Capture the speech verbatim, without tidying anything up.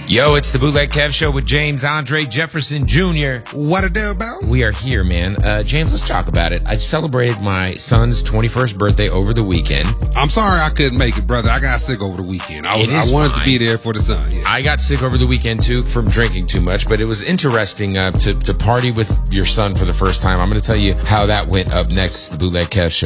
Yo, it's the Bootleg Kev Show with James Andre Jefferson Junior What a do about? We are here, man. Uh, James, let's talk about it. I celebrated my son's twenty-first birthday over the weekend. I'm sorry I couldn't make it, brother. I got sick over the weekend. I, was, I wanted fine. to be there for the son. Yeah. I got sick over the weekend, too, from drinking too much, but it was interesting uh, to, to party with your son for the first time. I'm going to tell you how that went up next. It's the Bootleg Kev Show.